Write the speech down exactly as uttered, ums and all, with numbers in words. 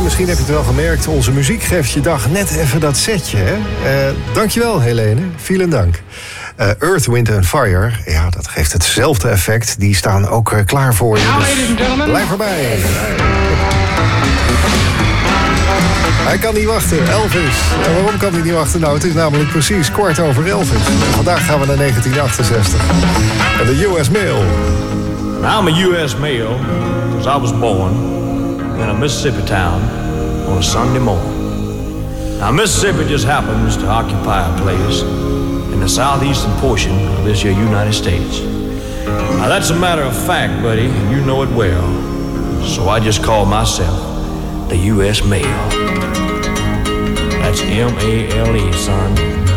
misschien heb je het wel gemerkt. Onze muziek geeft je dag net even dat setje. Hè? Uh, dankjewel, Helene. Vielen dank. Uh, Earth, Wind and Fire, ja, dat geeft hetzelfde effect. Die staan ook uh, klaar voor je. Dus blijf erbij. Hij kan niet wachten, Elvis. En waarom kan hij niet wachten? Nou, het is namelijk precies kwart over Elvis. Vandaag gaan we naar negentien achtenzestig. En de U S Mail. I'm a U S Mail, because I was born in a Mississippi town on a Sunday morning. Now, Mississippi just happens to occupy a place in the southeastern portion of this here United States. Now, that's a matter of fact, buddy, and you know it well. So I just call myself the U S Mail. That's M A L E, son.